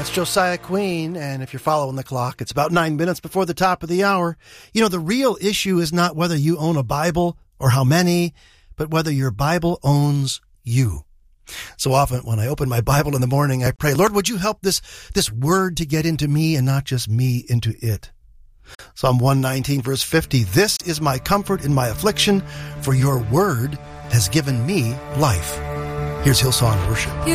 That's Josiah Queen, and if you're following the clock, it's about 9 minutes before the top of the hour. You know, the real issue is not whether you own a Bible or how many, but whether your Bible owns you. So often when I open my Bible in the morning, I pray, Lord, would you help this word to get into me and not just me into it? Psalm 119, verse 50, this is my comfort in my affliction, for your word has given me life. Here's Hillsong Worship.